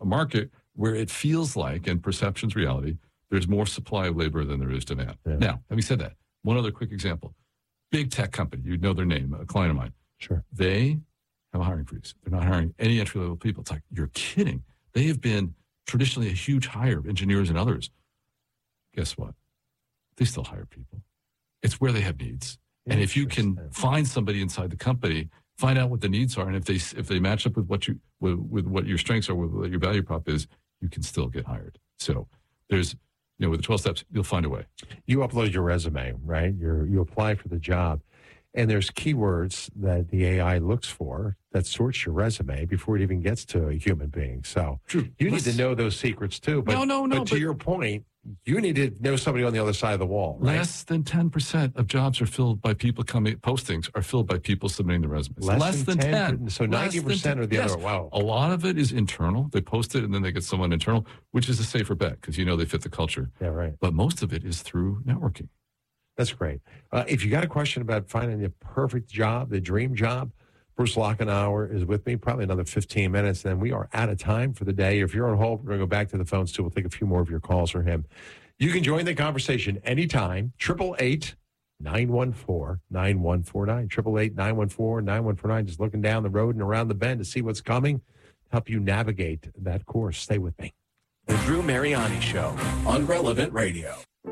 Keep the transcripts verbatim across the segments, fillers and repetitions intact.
market where it feels like, and perception's reality, there's more supply of labor than there is demand. Yeah. Now, having said that, one other quick example. Big tech company, you know their name, a client of mine. Sure. They have a hiring freeze. They're not hiring any entry-level people. It's like, you're kidding. They have been traditionally a huge hire of engineers and others. Guess what? They still hire people. It's where they have needs. And if you can find somebody inside the company, find out what the needs are, and if they if they match up with what you with, with what your strengths are, with what your value prop is, you can still get hired. So there's, you know, with the twelve steps, you'll find a way. You upload your resume, right? You you apply for the job, and there's keywords that the A I looks for that sorts your resume before it even gets to a human being. So True. you Let's, need to know those secrets too. But, no, no, no. But to but, your point, you need to know somebody on the other side of the wall, right? Less than ten percent of jobs are filled by people coming, postings are filled by people submitting their resumes. Less, Less than, than ten. ten. So ninety percent are the yes. other. Wow. A lot of it is internal. They post it and then they get someone internal, which is a safer bet because you know they fit the culture. Yeah, right. But most of it is through networking. That's great. Uh, if you got a question about finding the perfect job, the dream job, Bruce Lochenauer is with me, probably another fifteen minutes. Then we are out of time for the day. If you're on hold, we're going to go back to the phones too. We'll take a few more of your calls for him. You can join the conversation anytime. triple eight, nine one four, nine one four nine. triple eight, nine one four, nine one four nine. Just looking down the road and around the bend to see what's coming, help you navigate that course. Stay with me. The Drew Mariani Show on Relevant Radio.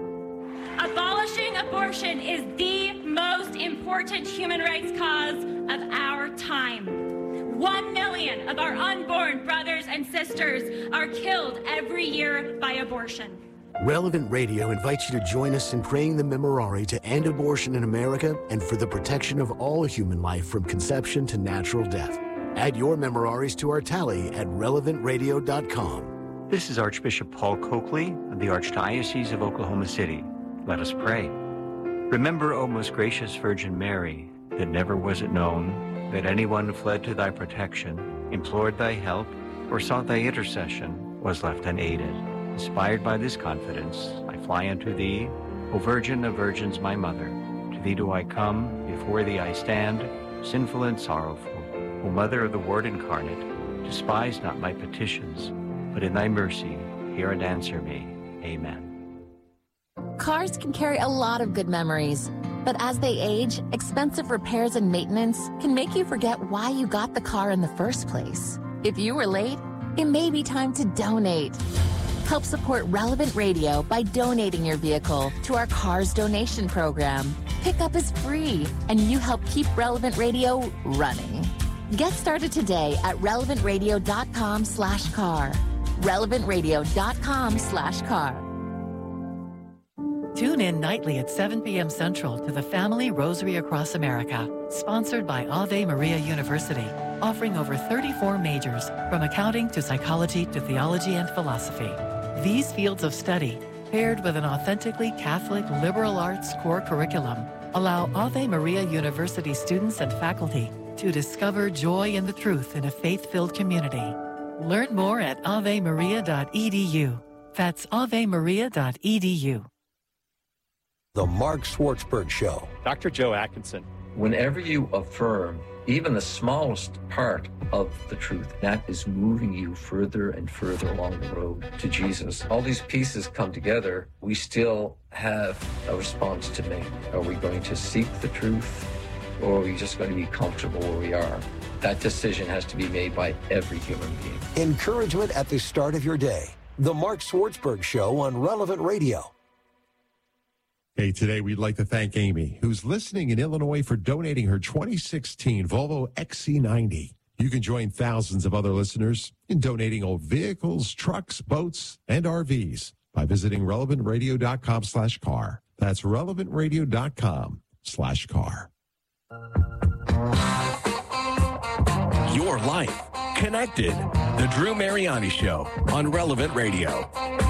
Abolishing abortion is the most important human rights cause of our time. One million of our unborn brothers and sisters are killed every year by abortion. Relevant Radio invites you to join us in praying the Memorare to end abortion in America and for the protection of all human life from conception to natural death. Add your Memoraries to our tally at relevant radio dot com. This is Archbishop Paul Coakley of the Archdiocese of Oklahoma City. Let us pray. Remember, O most gracious Virgin Mary, that never was it known that anyone who fled to thy protection, implored thy help, or sought thy intercession was left unaided. Inspired by this confidence, I fly unto thee, O Virgin of Virgins, my Mother. To thee do I come, before thee I stand, sinful and sorrowful. O Mother of the Word incarnate, despise not my petitions, but in thy mercy hear and answer me. Amen. Cars can carry a lot of good memories, but as they age, expensive repairs and maintenance can make you forget why you got the car in the first place. If you were late, it may be time to donate. Help support Relevant Radio by donating your vehicle to our Cars Donation Program. Pickup is free, and you help keep Relevant Radio running. Get started today at relevant radio dot com slash car. relevant radio dot com slash car. Tune in nightly at seven p.m. Central to the Family Rosary Across America, sponsored by Ave Maria University, offering over thirty-four majors, from accounting to psychology to theology and philosophy. These fields of study, paired with an authentically Catholic liberal arts core curriculum, allow Ave Maria University students and faculty to discover joy in the truth in a faith-filled community. Learn more at ave maria dot e d u. That's ave maria dot e d u. The Mark Schwartzberg Show. Doctor Joe Atkinson. Whenever you affirm even the smallest part of the truth, that is moving you further and further along the road to Jesus. All these pieces come together. We still have a response to make. Are we going to seek the truth, or are we just going to be comfortable where we are? That decision has to be made by every human being. Encouragement at the start of your day. The Mark Schwartzberg Show on Relevant Radio. Hey, today we'd like to thank Amy, who's listening in Illinois, for donating her twenty sixteen Volvo X C ninety. You can join thousands of other listeners in donating old vehicles, trucks, boats, and R Vs by visiting relevant radio dot com slash car. That's relevant radio dot com slash car. Your life connected. The Drew Mariani Show on Relevant Radio.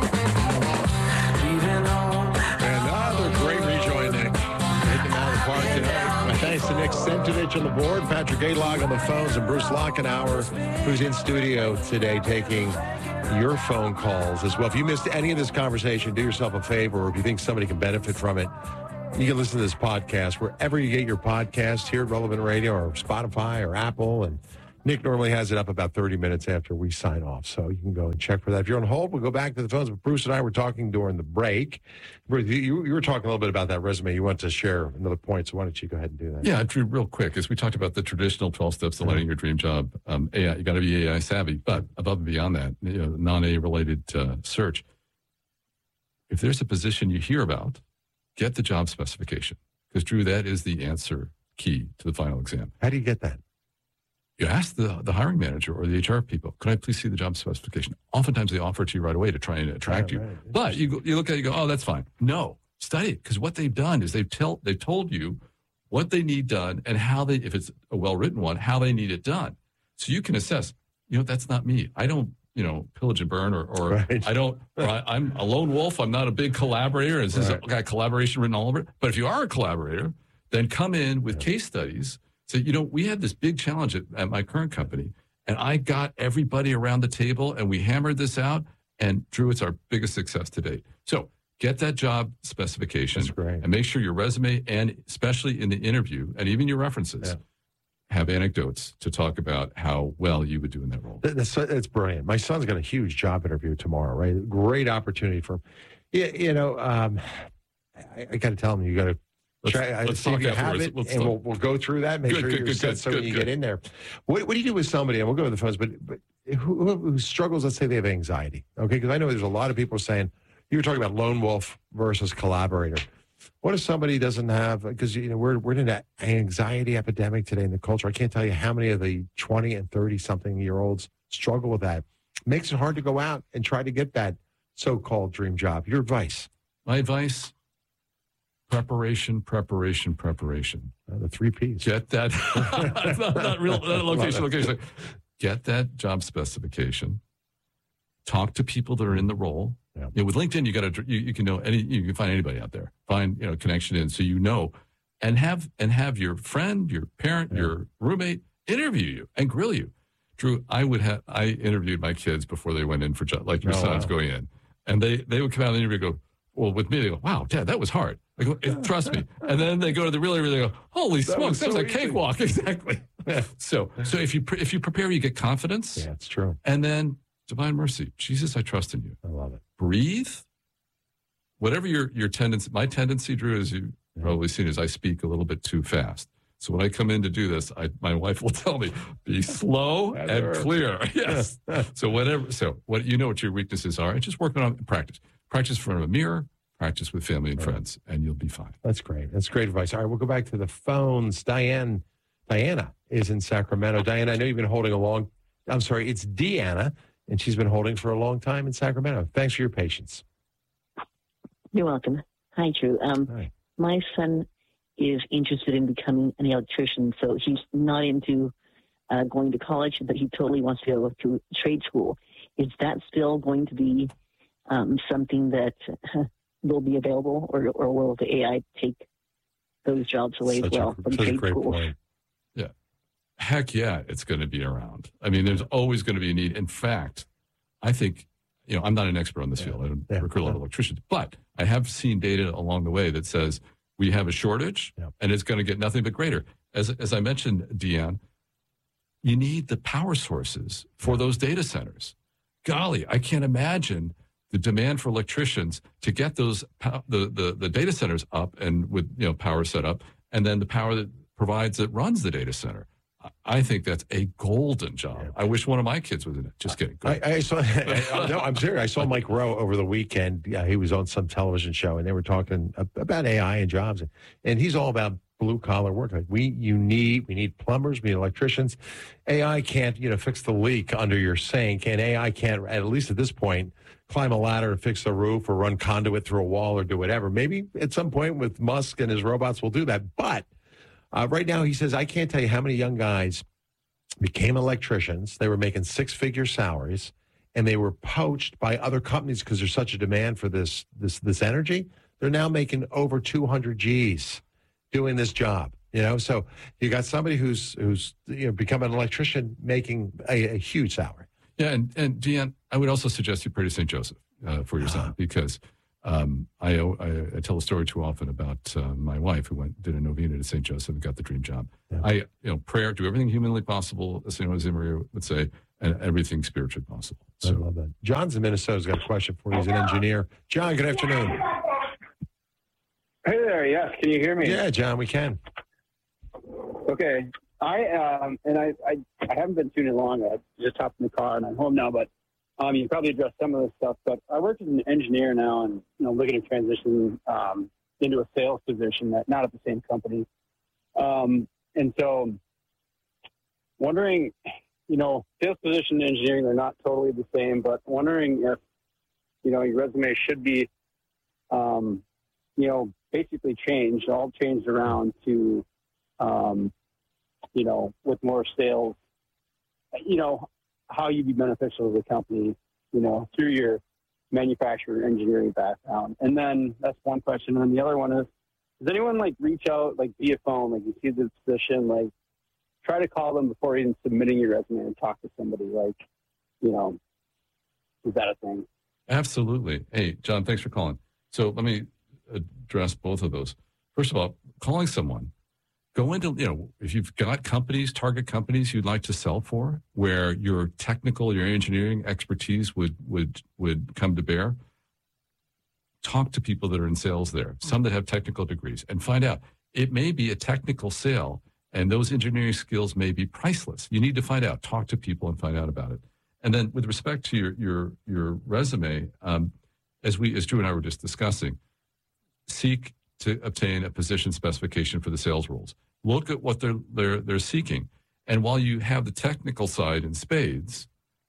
Another great rejoin, Nick. Hitting them out of the park tonight. My thanks to Nick Sentovich on the board, Patrick Galog on the phones, and Bruce Lochenauer, who's in studio today taking your phone calls as well. If you missed any of this conversation, do yourself a favor, or if you think somebody can benefit from it, you can listen to this podcast wherever you get your podcast, here at Relevant Radio or Spotify or Apple, and Nick normally has it up about thirty minutes after we sign off, so you can go and check for that. If you're on hold, we'll go back to the phones. But Bruce and I were talking during the break. Bruce, you, you were talking a little bit about that resume. You want to share another point, so why don't you go ahead and do that? Yeah, Drew, real quick, as we talked about the traditional twelve steps to landing your dream job, um, A I, you got to be A I savvy, but above and beyond that, you know, non-A I related uh, search. If there's a position you hear about, get the job specification, because Drew, that is the answer key to the final exam. How do you get that? You ask the, the hiring manager or the H R people, could I please see the job specification? Oftentimes they offer it to you right away to try and attract yeah, you. right. But you go, you look at it, you go, oh, that's fine. No, study it, because what they've done is they've, tell, they've told you what they need done and how they, if it's a well-written one, how they need it done. So you can assess, you know, that's not me. I don't, you know, pillage and burn, or, or right. I don't, or I, I'm a lone wolf. I'm not a big collaborator. And this right. got collaboration written all over it. But if you are a collaborator, then come in with yeah. case studies. So, you know, we had this big challenge at, at my current company, and I got everybody around the table and we hammered this out, and Drew, it's our biggest success to date. So get that job specification and make sure your resume, and especially in the interview and even your references, yeah. have anecdotes to talk about how well you would do in that role. That's, that's brilliant. My son's got a huge job interview tomorrow, right? Great opportunity for him. You, you know, um, I, I got to tell him, you got to Let's, Try, let's see if you have it, let's and we'll, we'll go through that. Make good, sure good, you're good, set good, so good, you good. get in there. What, what do you do with somebody, and we'll go to the phones, but, but who, who struggles, let's say they have anxiety, okay? Because I know there's a lot of people saying, you were talking about lone wolf versus collaborator. What if somebody doesn't have, because you know we're, we're in an anxiety epidemic today in the culture. I can't tell you how many of the twenty and thirty-something-year-olds struggle with that. It makes it hard to go out and try to get that so-called dream job. Your advice? My advice? Preparation, preparation, preparation. Uh, the three Ps. Get that. not, not real. Not location, location. Get that job specification. Talk to people that are in the role. Yeah. You know, with LinkedIn, you got to you, you can know any you can find anybody out there. Find you know connection in, so you know, and have and have your friend, your parent, yeah. your roommate interview you and grill you. Drew, I would have I interviewed my kids before they went in for job, like your oh, son's wow. going in, and they they would come out of the interview and go, well, with me they go, wow, Dad, that was hard. I go, trust me. And then they go to the real interview. They go, holy that smokes, was that was so a cakewalk. Exactly. so, so if you pre- if you prepare, you get confidence. Yeah, it's true. And then divine mercy, Jesus, I trust in you. I love it. Breathe. Whatever your your tendency, my tendency, Drew, as you've yeah. probably seen, is I speak a little bit too fast. So when I come in to do this, I, my wife will tell me, be slow and clear. Yes. so whatever. So what you know what your weaknesses are, and just work on practice. Practice in front of a mirror. Practice with family and friends, and you'll be fine. That's great. That's great advice. All right, we'll go back to the phones. Diane, Diana is in Sacramento. Diana, I know you've been holding a long, I'm sorry, it's Deanna, and she's been holding for a long time in Sacramento. Thanks for your patience. You're welcome. Hi, Drew. Um, Hi. My son is interested in becoming an electrician, so he's not into uh, going to college, but he totally wants to go to trade school. Is that still going to be um, something that... Uh, will be available, or or will the A I take those jobs away such as well a, from such trade a great schools? Point. Yeah. Heck yeah, it's going to be around. I mean, there's always going to be a need. In fact, I think, you know, I'm not an expert on this yeah. field. I don't yeah. recruit a lot of electricians, but I have seen data along the way that says we have a shortage yeah. and it's going to get nothing but greater. As as I mentioned, Deanne, you need the power sources for yeah. those data centers. Golly, I can't imagine the demand for electricians to get those the, the the data centers up and with you know power set up, and then the power that provides that runs the data center. I think that's a golden job. Yeah. I wish one of my kids was in it. Just kidding. I, I saw. I, no, I'm serious. I saw Mike Rowe over the weekend. Yeah, he was on some television show, and they were talking about A I and jobs, and he's all about blue collar work. Like we, you need, we need plumbers, we need electricians. A I can't, you know, fix the leak under your sink, and A I can't, at least at this point, climb a ladder and fix the roof or run conduit through a wall or do whatever. Maybe at some point with Musk and his robots will do that. But uh, right now he says, I can't tell you how many young guys became electricians. They were making six-figure salaries, and they were poached by other companies because there's such a demand for this this this energy. They're now making over two hundred G's doing this job. You know, so you got somebody who's who's you know become an electrician making a, a huge salary. Yeah, and, and Deanne, I would also suggest you pray to Saint Joseph uh, for your son, because Um, I, I I tell a story too often about uh, my wife who went did a novena to Saint Joseph and got the dream job. Yeah. I you know prayer, do everything humanly possible, as Saint Jose Maria would say, and everything spiritually possible. So, I love that. John's in Minnesota. He's got a question for you. He's an engineer. John, good afternoon. Hey there. Yes, can you hear me? Yeah, John, we can. Okay. I um and I I, I haven't been tuning long. I just hopped in the car and I'm home now, but. Um, you probably addressed some of this stuff, but I work as an engineer now, and you know, looking to transition um, into a sales position, that not at the same company. Um, and so, wondering, you know, sales position and engineering are not totally the same, but wondering if you know your resume should be, um, you know, basically changed, all changed around to, um, you know, with more sales, you know. How you'd be beneficial to the company, you know, through your manufacturer engineering background. And then that's one question. And the other one is, does anyone like reach out, like via phone, like you see the position, like try to call them before even submitting your resume and talk to somebody, like, you know, is that a thing? Absolutely. Hey, John, thanks for calling. So let me address both of those. First of all, calling someone, go into, you know, if you've got companies, target companies you'd like to sell for, where your technical, your engineering expertise would would would come to bear, talk to people that are in sales there, some that have technical degrees, and find out. It may be a technical sale, and those engineering skills may be priceless. You need to find out. Talk to people and find out about it. And then with respect to your your your resume, um, as we as Drew and I were just discussing, seek to obtain a position specification for the sales roles. Look at what they're they're they're seeking, and while you have the technical side in spades,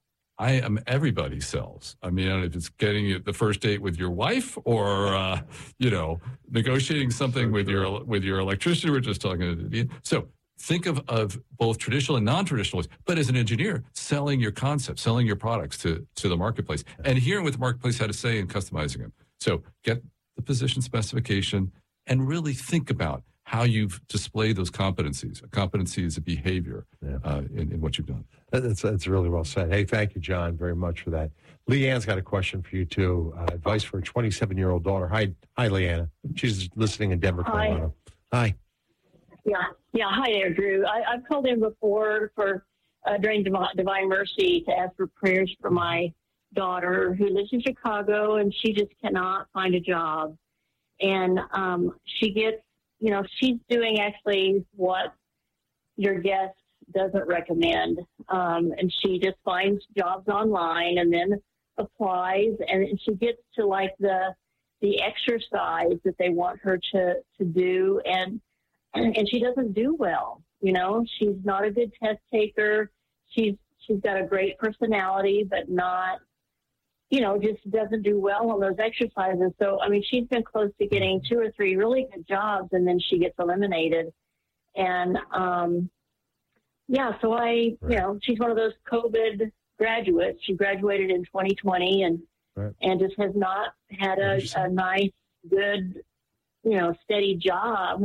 I am everybody sells. I mean, if it's getting you the first date with your wife, or uh, you know, negotiating something with your with your electrician. We're just talking to so think of of both traditional and non-traditional ways. But as an engineer, selling your concepts, selling your products to to the marketplace, and hearing what the marketplace had to say and customizing them. So get the position specification and really think about how you've displayed those competencies. A competency is a behavior yeah. uh, in, in what you've done. That's, that's really well said. Hey, thank you, John, very much for that. Leanne's got a question for you, too. Uh, advice for a twenty-seven-year-old daughter. Hi, hi, Leanna. She's listening in Denver, Colorado. Hi. Hi. Yeah, yeah. Hi there, Drew. I, I've called in before for uh, during Divine, Divine Mercy to ask for prayers for my daughter who lives in Chicago, and she just cannot find a job. And um, she gets, you know, she's doing actually what your guest doesn't recommend. Um, and she just finds jobs online and then applies, and she gets to like the the exercise that they want her to, to do. And, and she doesn't do well. You know, she's not a good test taker. She's, she's got a great personality, but not, you know, just doesn't do well on those exercises. So, I mean, she's been close to getting two or three really good jobs, and then she gets eliminated. And, um, yeah, so I, right. you know, she's one of those COVID graduates. She graduated in twenty twenty and, right. and just has not had a, a nice, good, you know, steady job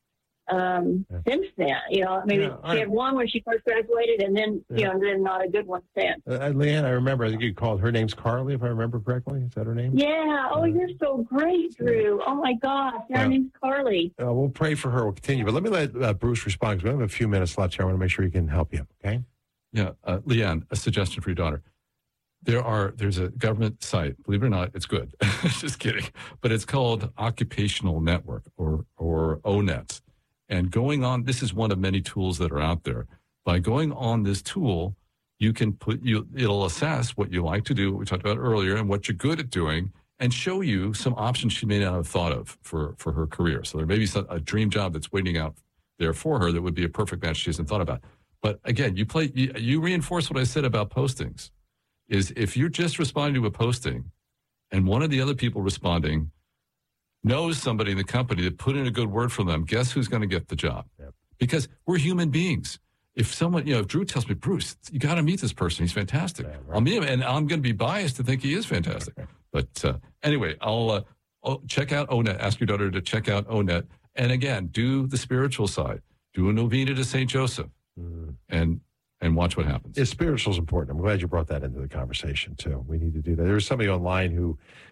um, yeah. since then. You know, maybe yeah, she right. had one when she first graduated, and then, yeah. you know, then not a good one since. Uh, Leanne, I remember, I think you called, her name's Carly, if I remember correctly. Is that her name? Yeah. Oh, uh, you're so great, Drew. Oh, my gosh. Her yeah. name's Carly. Uh, we'll pray for her. We'll continue. But let me let uh, Bruce respond, because we have a few minutes left here. I want to make sure he can help you, okay? Yeah. Uh, Leanne, a suggestion for your daughter. There are, there's a government site, believe it or not, it's good. Just kidding. But it's called Occupational Network, or, or O net. And going on, this is one of many tools that are out there. By going on this tool, you can put, you, it'll assess what you like to do, what we talked about earlier, and what you're good at doing, and show you some options she may not have thought of for, for her career. So there may be some, a dream job that's waiting out there for her that would be a perfect match she hasn't thought about. But again, you play, you, you reinforce what I said about postings, is if you're just responding to a posting and one of the other people responding knows somebody in the company that put in a good word for them, guess who's going to get the job? Yep. Because we're human beings. If someone, you know, if Drew tells me, Bruce, you got to meet this person. He's fantastic. Yeah, right. I'll meet him, and I'm going to be biased to think he is fantastic. Okay. But uh, anyway, I'll, uh, I'll check out O net. Ask your daughter to check out O net. And again, do the spiritual side. Do a novena to Saint Joseph, mm. and and watch what happens. Yeah, spiritual is important. I'm glad you brought that into the conversation, too. We need to do that. There was somebody online who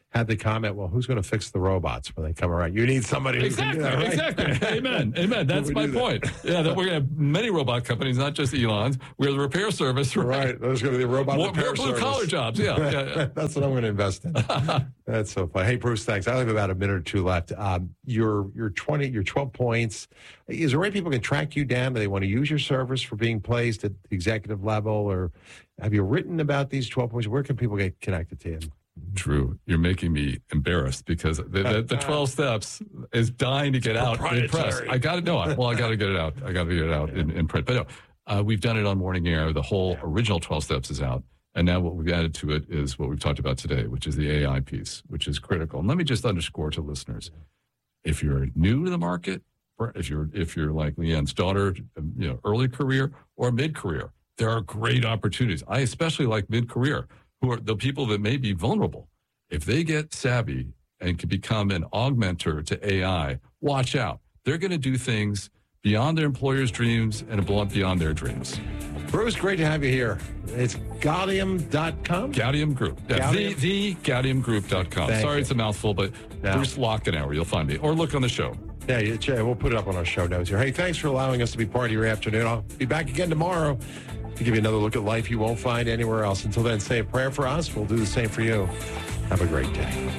had the comment, well, who's going to fix the robots when they come around? You need somebody who exactly, can do that, right? Exactly. Amen. Amen. That's my point. That? Yeah, that we're going to have many robot companies, not just Elon's. We're the repair service. Right. right. There's going to be a robot more, repair more blue service. collar jobs. Yeah. yeah, yeah. That's what I'm going to invest in. That's so funny. Hey, Bruce, thanks. I only have about a minute or two left. Um, your your twenty, your twelve points. Is there a way people can track you down? Do they want to use your service for being placed at the executive level, or have you written about these twelve points? Where can people get connected to you? Drew, you're making me embarrassed because the, the, the twelve steps is dying to get out in press. I got to know it. Well, I got to get it out. I got to get it out in, in print. But no, uh, we've done it on Morning Air. The whole original twelve steps is out. And now what we've added to it is what we've talked about today, which is the A I piece, which is critical. And let me just underscore to listeners, if you're new to the market, or if you're if you're like Leanne's daughter, you know, early career or mid-career, there are great opportunities. I especially like mid-career, who are the people that may be vulnerable. If they get savvy and can become an augmenter to A I, watch out. They're going to do things beyond their employer's dreams and beyond their dreams. Bruce, great to have you here. It's Gaudium dot com? Gaudium Group. Yeah, Gaudium? The, the Gaudium Group dot com. Thank Sorry, you. it's a mouthful, but No. Bruce Lockenauer, you'll find me. Or look on the show. Yeah, yeah, we'll put it up on our show notes here. Hey, thanks for allowing us to be part of your afternoon. I'll be back again tomorrow to give you another look at life you won't find anywhere else. Until then, say a prayer for us. We'll do the same for you. Have a great day.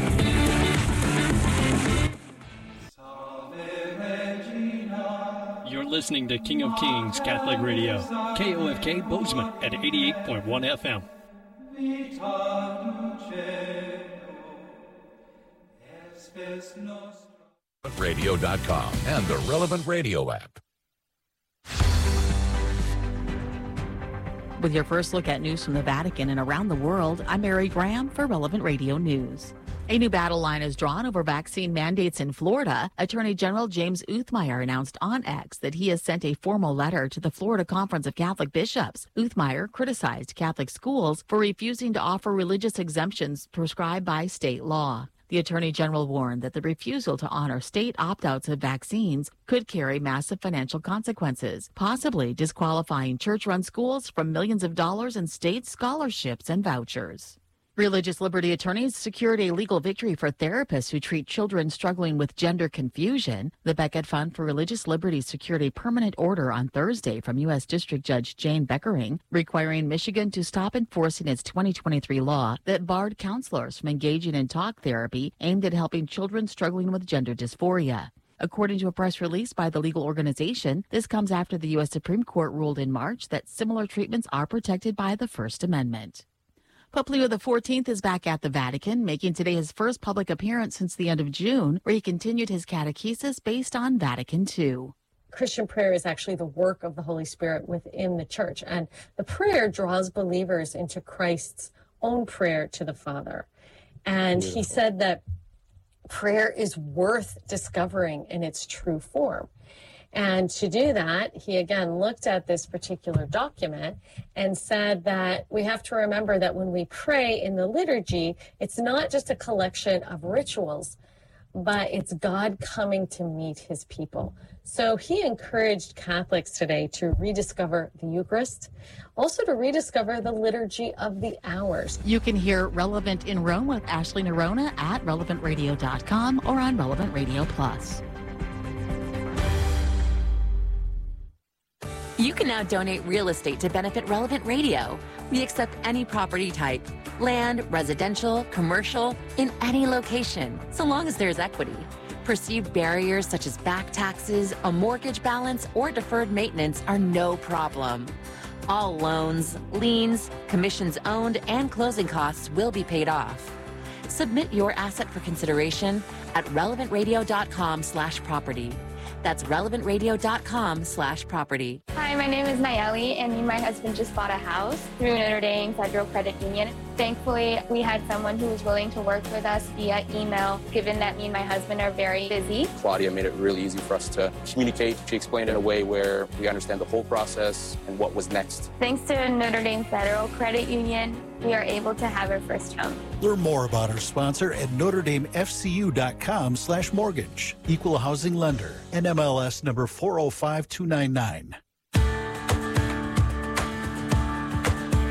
You're listening to King of Kings Catholic Radio, K O F K Bozeman at eighty-eight point one F M. radio dot com and the Relevant Radio app. With your first look at news from the Vatican and around the world, I'm Mary Graham for Relevant Radio News. A new battle line is drawn over vaccine mandates in Florida. Attorney General James Uthmeier announced on X that he has sent a formal letter to the Florida Conference of Catholic Bishops. Uthmeier criticized Catholic schools for refusing to offer religious exemptions prescribed by state law. The Attorney General warned that the refusal to honor state opt-outs of vaccines could carry massive financial consequences, possibly disqualifying church-run schools from millions of dollars in state scholarships and vouchers. Religious liberty attorneys secured a legal victory for therapists who treat children struggling with gender confusion. The Beckett Fund for Religious Liberty secured a permanent order on Thursday from U S District Judge Jane Beckering, requiring Michigan to stop enforcing its twenty twenty-three law that barred counselors from engaging in talk therapy aimed at helping children struggling with gender dysphoria. According to a press release by the legal organization, this comes after the U S Supreme Court ruled in March that similar treatments are protected by the First Amendment. Pope Leo the fourteenth is back at the Vatican, making today his first public appearance since the end of June, where he continued his catechesis based on Vatican two. Christian prayer is actually the work of the Holy Spirit within the church, and the prayer draws believers into Christ's own prayer to the Father. And he said that prayer is worth discovering in its true form. And to do that, he again looked at this particular document and said that we have to remember that when we pray in the liturgy, it's not just a collection of rituals, but it's God coming to meet his people. So he encouraged Catholics today to rediscover the Eucharist, also to rediscover the liturgy of the hours. You can hear Relevant in Rome with Ashley Nerona at relevant radio dot com or on Relevant Radio Plus. You can now donate real estate to benefit Relevant Radio. We accept any property type, land, residential, commercial, in any location, so long as there's equity. Perceived barriers such as back taxes, a mortgage balance, or deferred maintenance are no problem. All loans, liens, commissions owned, and closing costs will be paid off. Submit your asset for consideration at relevant radio dot com slash property. That's relevant radio dot com slash property. Hi, my name is Nayeli, and me and my husband just bought a house through Notre Dame Federal Credit Union. Thankfully, we had someone who was willing to work with us via email, given that me and my husband are very busy. Claudia made it really easy for us to communicate. She explained it in a way where we understand the whole process and what was next. Thanks to Notre Dame Federal Credit Union, we are able to have our first home. Learn more about our sponsor at notre dame f c u dot com slash mortgage. Equal housing lender. N M L S number four oh five two nine nine.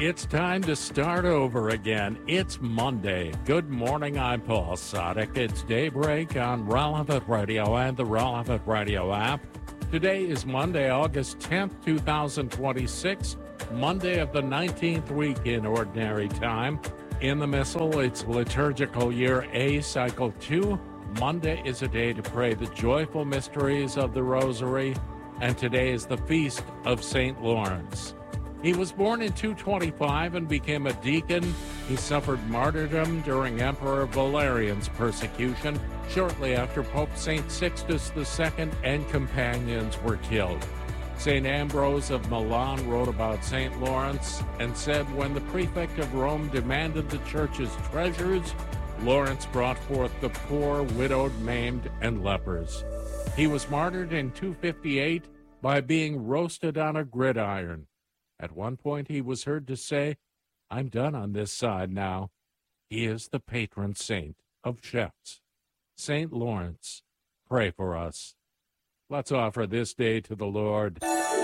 It's time to start over again. It's Monday. Good morning, I'm Paul Sadek. It's Daybreak on Relevant Radio and the Relevant Radio app. Today is Monday, August tenth, two thousand twenty-six, Monday of the nineteenth week in Ordinary Time. In the Missal, it's Liturgical Year A, Cycle two. Monday is a day to pray the joyful mysteries of the Rosary, and today is the feast of Saint Lawrence. He was born in two twenty-five and became a deacon. He suffered martyrdom during Emperor Valerian's persecution shortly after Pope Saint Sixtus the Second and companions were killed. Saint Ambrose of Milan wrote about Saint Lawrence and said, when the prefect of Rome demanded the church's treasures, Lawrence brought forth the poor, widowed, maimed, and lepers. He was martyred in two fifty-eight by being roasted on a gridiron. At one point, he was heard to say, I'm done on this side now. He is the patron saint of chefs. Saint Lawrence, pray for us. Let's offer this day to the Lord.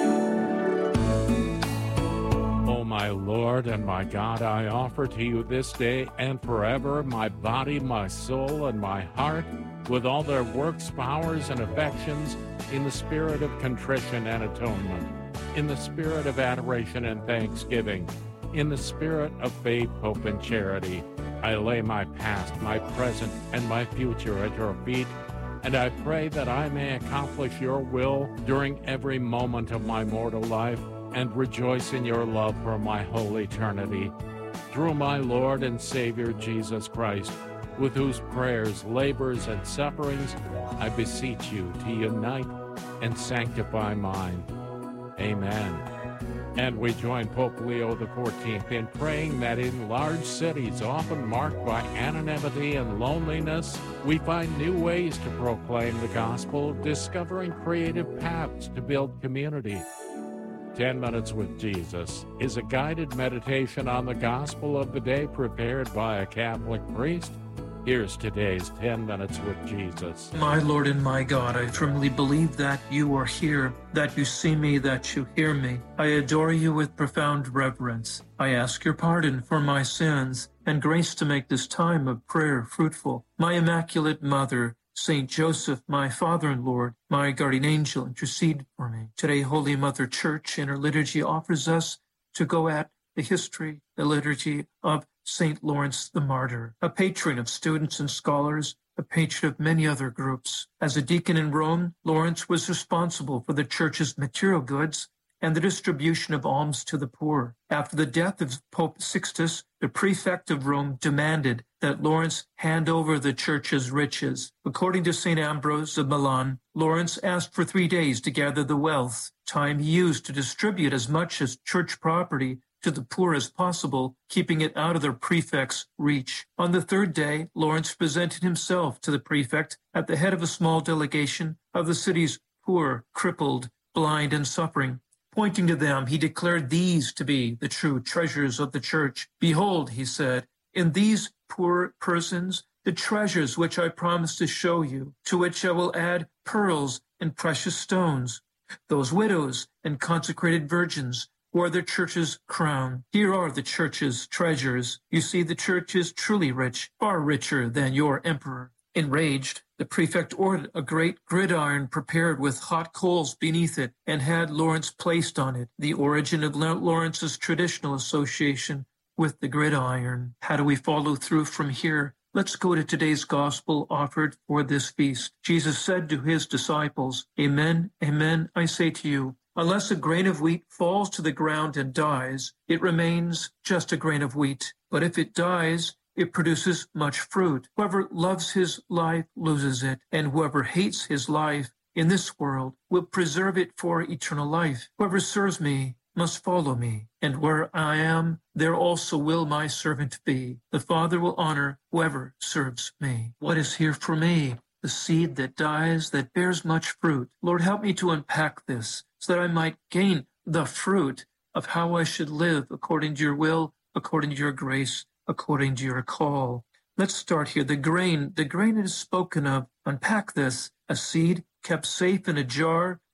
O my Lord and my God, I offer to you this day and forever my body, my soul, and my heart, with all their works, powers, and affections, in the spirit of contrition and atonement, in the spirit of adoration and thanksgiving, in the spirit of faith, hope, and charity. I lay my past, my present, and my future at your feet, and I pray that I may accomplish your will during every moment of my mortal life and rejoice in your love for my whole eternity. Through my Lord and Savior Jesus Christ, with whose prayers, labors, and sufferings I beseech you to unite and sanctify mine. Amen. And we join Pope Leo the fourteenth in praying that in large cities, often marked by anonymity and loneliness, we find new ways to proclaim the gospel, discovering creative paths to build community. Ten Minutes with Jesus is a guided meditation on the gospel of the day prepared by a Catholic priest. Here's today's ten Minutes with Jesus. My Lord and my God, I firmly believe that you are here, that you see me, that you hear me. I adore you with profound reverence. I ask your pardon for my sins and grace to make this time of prayer fruitful. My Immaculate Mother, Saint Joseph, my Father and Lord, my guardian angel, intercede for me. Today, Holy Mother Church in her liturgy offers us to go at the history, the liturgy of Saint Lawrence the Martyr, a patron of students and scholars, a patron of many other groups. As a deacon in Rome, Lawrence was responsible for the church's material goods and the distribution of alms to the poor. After the death of Pope Sixtus, the prefect of Rome demanded that Lawrence hand over the church's riches. According to Saint Ambrose of Milan, Lawrence asked for three days to gather the wealth, time he used to distribute as much as church property to the poor as possible, keeping it out of their prefect's reach. On the third day, Lawrence presented himself to the prefect at the head of a small delegation of the city's poor, crippled, blind, and suffering. Pointing to them, he declared these to be the true treasures of the church. Behold, he said, in these poor persons, the treasures which I promised to show you, to which I will add pearls and precious stones. Those widows and consecrated virgins wore the church's crown. Here are the church's treasures. You see, the church is truly rich, far richer than your emperor. Enraged, the prefect ordered a great gridiron prepared with hot coals beneath it and had Lawrence placed on it. The origin of Lawrence's traditional association with the gridiron. How do we follow through from here? Let's go to today's gospel offered for this feast. Jesus said to his disciples, Amen, amen, I say to you, unless a grain of wheat falls to the ground and dies, it remains just a grain of wheat. But if it dies, it produces much fruit. Whoever loves his life loses it, and whoever hates his life in this world will preserve it for eternal life. Whoever serves me must follow me, and where I am, there also will my servant be. The Father will honor whoever serves me. What is here for me? The seed that dies, that bears much fruit. Lord, help me to unpack this, so that I might gain the fruit of how I should live according to your will, according to your grace, according to your call. Let's start here. The grain, the grain is spoken of. Unpack this. A seed kept safe in a jar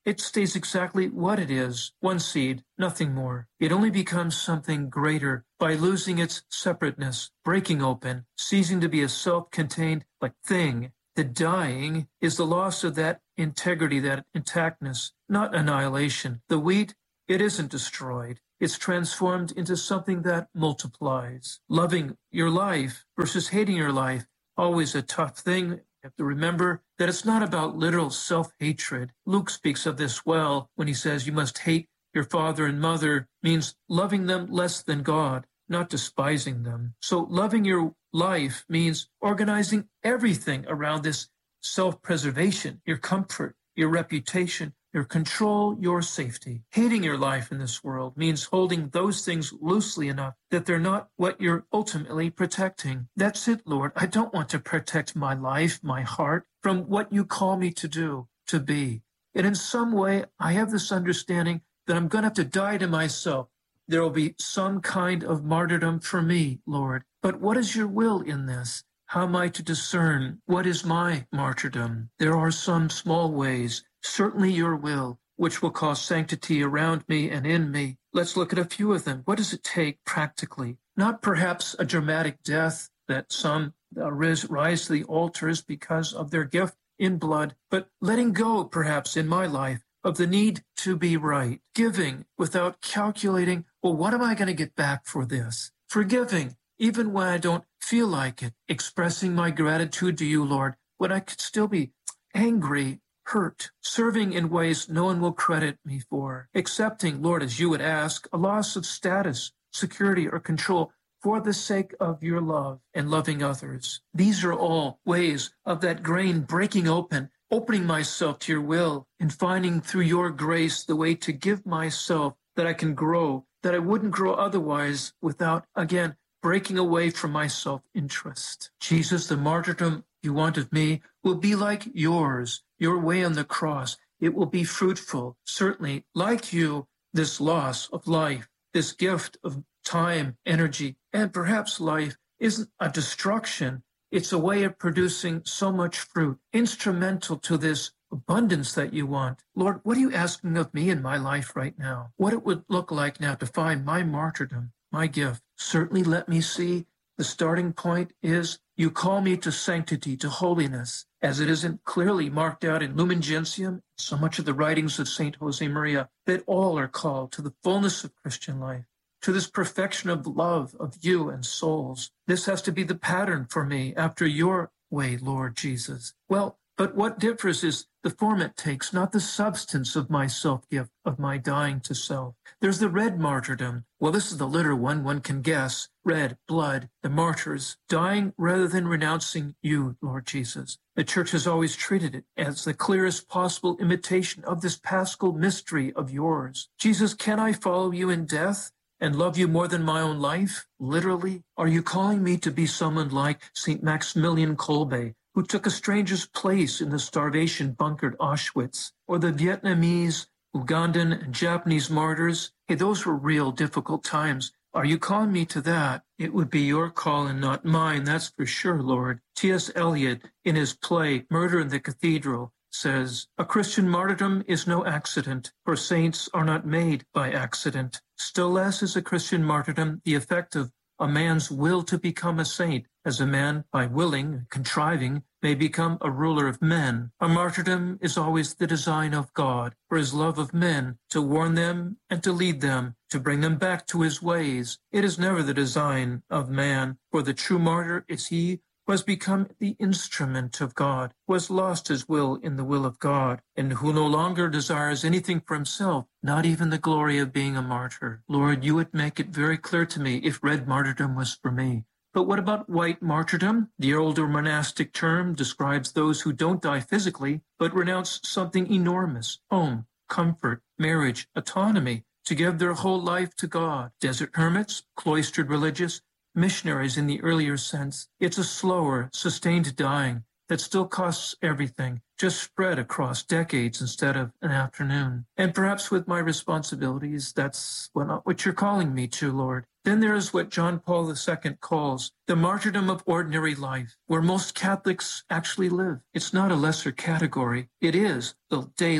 it stays exactly what it is, one seed, nothing more. It only becomes something greater by losing its separateness, breaking open, ceasing to be a self-contained like thing. The dying is the loss of that integrity, that intactness, not annihilation. The wheat, it isn't destroyed. It's transformed into something that multiplies. Loving your life versus hating your life, always a tough thing. You have to remember that it's not about literal self-hatred. Luke speaks of this well when he says you must hate your father and mother, means loving them less than God, not despising them. So loving your life means organizing everything around this self-preservation, your comfort, your reputation, your control, your safety. Hating your life in this world means holding those things loosely enough that they're not what you're ultimately protecting. That's it, Lord. I don't want to protect my life, my heart, from what you call me to do, to be. And in some way, I have this understanding that I'm going to have to die to myself. There will be some kind of martyrdom for me, Lord. But what is your will in this? How am I to discern what is my martyrdom? There are some small ways, certainly your will, which will cause sanctity around me and in me. Let's look at a few of them. What does it take practically? Not perhaps a dramatic death that some uh, rise, rise to the altars because of their gift in blood, but letting go perhaps in my life of the need to be right. Giving without calculating, well, what am I going to get back for this? Forgiving, even when I don't feel like it. Expressing my gratitude to you, Lord, when I could still be angry, hurt. Serving in ways no one will credit me for. Accepting, Lord, as you would ask, a loss of status, security, or control for the sake of your love and loving others. These are all ways of that grain breaking open, opening myself to your will, and finding through your grace the way to give myself that I can grow, that I wouldn't grow otherwise without, again, breaking away from my self-interest. Jesus, the martyrdom you want of me will be like yours, your way on the cross. It will be fruitful. Certainly, like you, this loss of life, this gift of time, energy, and perhaps life isn't a destruction. It's a way of producing so much fruit, instrumental to this abundance that you want. Lord, what are you asking of me in my life right now? What it would look like now to find my martyrdom, my gift. Certainly let me see the starting point is you call me to sanctity, to holiness, as it isn't clearly marked out in Lumen Gentium, so much of the writings of Saint Josemaria, that all are called to the fullness of Christian life, to this perfection of love of you and souls. This has to be the pattern for me after your way, Lord Jesus. Well, but what differs is the form it takes, not the substance of my self-gift, of my dying to self. There's the red martyrdom. Well, this is the litter one, one can guess. Red, blood, the martyrs, dying rather than renouncing you, Lord Jesus. The Church has always treated it as the clearest possible imitation of this paschal mystery of yours. Jesus, can I follow you in death and love you more than my own life? Literally? Are you calling me to be someone like Saint Maximilian Kolbe, who took a stranger's place in the starvation bunkered Auschwitz, or the Vietnamese, Ugandan, and Japanese martyrs? Hey, those were real difficult times. Are you calling me to that? It would be your call and not mine, that's for sure, Lord. T S Eliot, in his play Murder in the Cathedral, says, a Christian martyrdom is no accident, for saints are not made by accident. Still less is a Christian martyrdom the effect of a man's will to become a saint, as a man, by willing and contriving, may become a ruler of men. A martyrdom is always the design of God, for his love of men, to warn them and to lead them, to bring them back to his ways. It is never the design of man, for the true martyr is he who has become the instrument of God, who has lost his will in the will of God, and who no longer desires anything for himself, not even the glory of being a martyr. Lord, you would make it very clear to me if red martyrdom was for me. But what about white martyrdom? The older monastic term describes those who don't die physically, but renounce something enormous: home, comfort, marriage, autonomy, to give their whole life to God. Desert hermits, cloistered religious, missionaries in the earlier sense. It's a slower, sustained dying that still costs everything, just spread across decades instead of an afternoon. And perhaps with my responsibilities, that's what, what you're calling me to, Lord. Then there is what John Paul the Second calls the martyrdom of ordinary life, where most Catholics actually live. It's not a lesser category. It is the daily,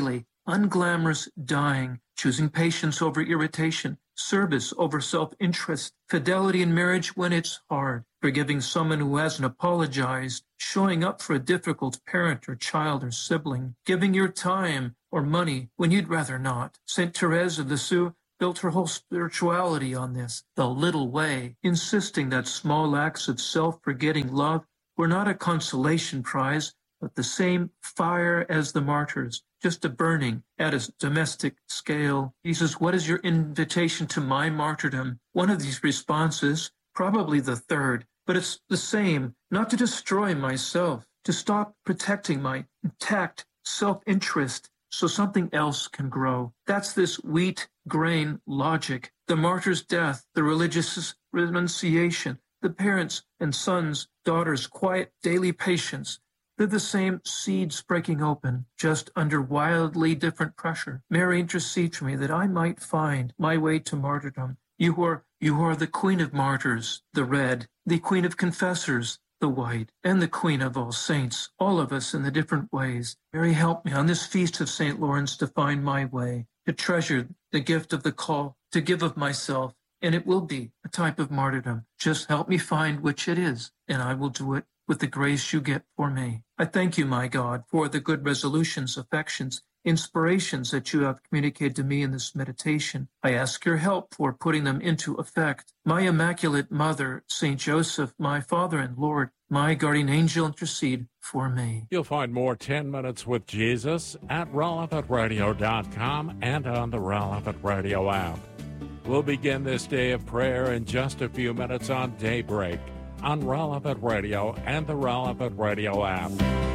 unglamorous dying, choosing patience over irritation, service over self-interest, fidelity in marriage when it's hard, forgiving someone who hasn't apologized, showing up for a difficult parent or child or sibling, giving your time or money when you'd rather not. Saint Therese of Lisieux built her whole spirituality on this, the little way, insisting that small acts of self-forgetting love were not a consolation prize, but the same fire as the martyrs, just a burning at a domestic scale. Jesus, what is your invitation to my martyrdom? One of these responses, probably the third, but it's the same, not to destroy myself, to stop protecting my intact self-interest so something else can grow. That's this wheat grain logic. The martyr's death, the religious renunciation, the parents' and sons, daughters' quiet daily patience. They're the same seeds breaking open, just under wildly different pressure. Mary, intercede for me that I might find my way to martyrdom. You are, you are the Queen of Martyrs, the red, the Queen of Confessors, the white, and the Queen of all saints, all of us in the different ways. Mary, help me on this feast of Saint Lawrence to find my way, to treasure the gift of the call, to give of myself, and it will be a type of martyrdom. Just help me find which it is, and I will do it with the grace you get for me. I thank you, my God, for the good resolutions, affections, inspirations that you have communicated to me in this meditation. I ask your help for putting them into effect. My Immaculate Mother, Saint Joseph, my Father and Lord, my guardian angel, intercede for me. You'll find more ten minutes with Jesus at relevant radio dot com and on the Relevant Radio app. We'll begin this day of prayer in just a few minutes on Daybreak on Relevant Radio and the Relevant Radio app.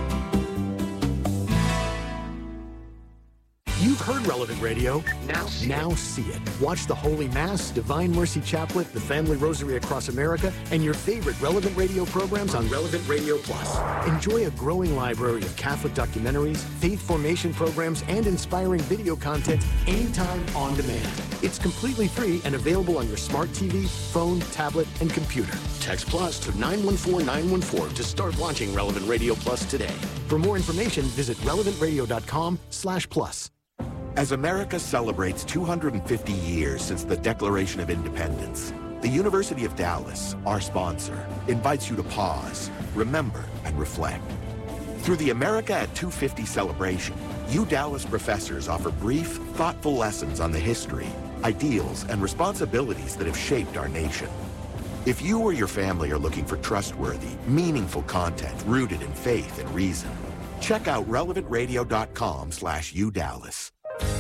You've heard Relevant Radio. Now see, now see it. Watch the Holy Mass, Divine Mercy Chaplet, the Family Rosary Across America, and your favorite Relevant Radio programs on Relevant Radio Plus. Enjoy a growing library of Catholic documentaries, faith formation programs, and inspiring video content anytime on demand. It's completely free and available on your smart T V, phone, tablet, and computer. Text Plus to nine one four nine one four to start watching Relevant Radio Plus today. For more information, visit relevant radio dot com slash plus. As America celebrates two hundred fifty years since the Declaration of Independence, the University of Dallas, our sponsor, invites you to pause, remember, and reflect. Through the America at two fifty celebration, U Dallas professors offer brief, thoughtful lessons on the history, ideals, and responsibilities that have shaped our nation. If you or your family are looking for trustworthy, meaningful content rooted in faith and reason, check out relevant radio dot com slash U Dallas.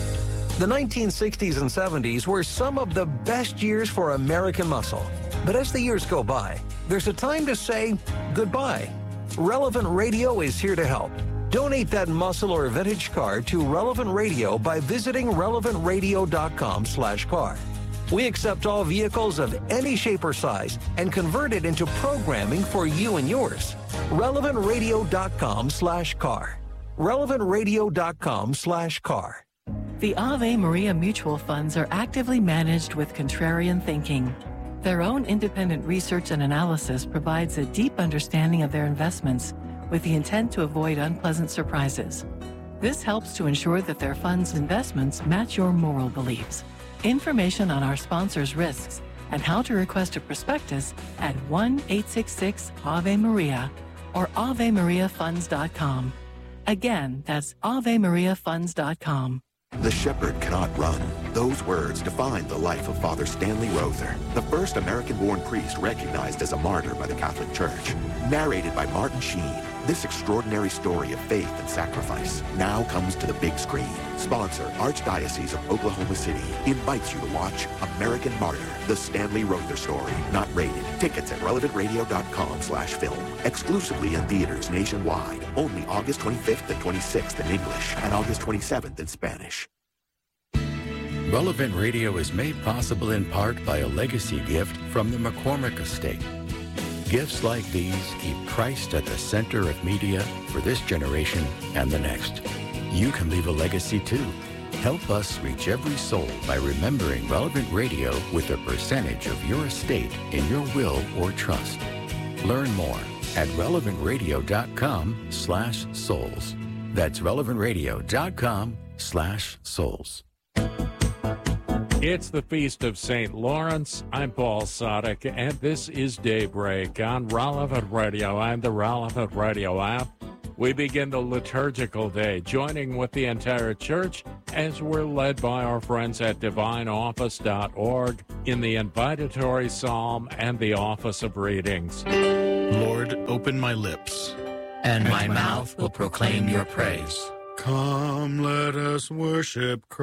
The nineteen sixties and seventies were some of the best years for American muscle. But as the years go by, there's a time to say goodbye. Relevant Radio is here to help. Donate that muscle or vintage car to Relevant Radio by visiting relevant radio dot com slash car. We accept all vehicles of any shape or size and convert it into programming for you and yours. relevant radio dot com slash car. relevant radio dot com slash car. The Ave Maria mutual funds are actively managed with contrarian thinking. Their own independent research and analysis provides a deep understanding of their investments with the intent to avoid unpleasant surprises. This helps to ensure that their funds' investments match your moral beliefs. Information on our sponsors' risks and how to request a prospectus at one eight six six Ave Maria or ave maria funds dot com. Again, that's ave maria funds dot com. The shepherd cannot run. Those words define the life of Father Stanley Rother, the first American-born priest recognized as a martyr by the Catholic Church. Narrated by Martin Sheen, this extraordinary story of faith and sacrifice now comes to the big screen. Sponsor, Archdiocese of Oklahoma City, invites you to watch American Martyr, the Stanley Rother story, not rated. Tickets at relevant radio dot com slash film. Exclusively in theaters nationwide. Only August twenty-fifth and twenty-sixth in English and August twenty-seventh in Spanish. Relevant Radio is made possible in part by a legacy gift from the McCormick Estate. Gifts like these keep Christ at the center of media for this generation and the next. You can leave a legacy too. Help us reach every soul by remembering Relevant Radio with a percentage of your estate in your will or trust. Learn more at relevant radio dot com slash souls. That's relevant radio dot com slash souls. It's the Feast of Saint Lawrence. I'm Paul Sadek, and this is Daybreak on Relevant Radio and the Relevant Radio app. We begin the liturgical day, joining with the entire church as we're led by our friends at divine office dot org in the invitatory psalm and the office of readings. Lord, open my lips, and my mouth will proclaim your praise. Come, let us worship Christ.